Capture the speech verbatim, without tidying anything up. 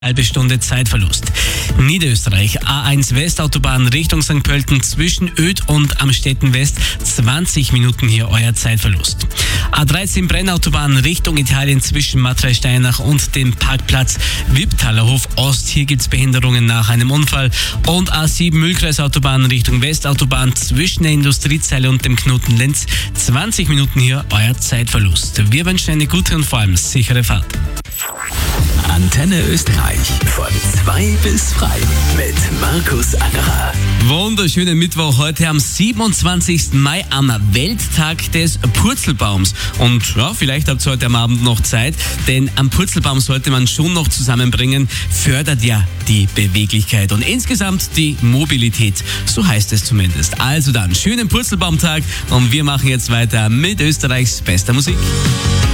Halbe Stunde Zeitverlust. Niederösterreich, A eins Westautobahn Richtung Sankt Pölten zwischen Öd und Amstetten West, zwanzig Minuten hier euer Zeitverlust. A dreizehn Brennautobahn Richtung Italien zwischen Matrei-Steinach und dem Parkplatz Wipptaler Hof Ost, hier gibt's Behinderungen nach einem Unfall. Und A sieben Mühlkreisautobahn Richtung Westautobahn zwischen der Industriezeile und dem Knoten Lenz, zwanzig Minuten hier euer Zeitverlust. Wir wünschen eine gute und vor allem sichere Fahrt. Antenne Österreich von zwei bis drei mit Markus Angerer. Wunderschönen Mittwoch heute am siebenundzwanzigsten Mai am Welttag des Purzelbaums. Und ja, vielleicht habt ihr heute am Abend noch Zeit, denn am Purzelbaum sollte man schon noch zusammenbringen, fördert ja die Beweglichkeit und insgesamt die Mobilität. So heißt es zumindest. Also dann, schönen Purzelbaumtag und wir machen jetzt weiter mit Österreichs bester Musik.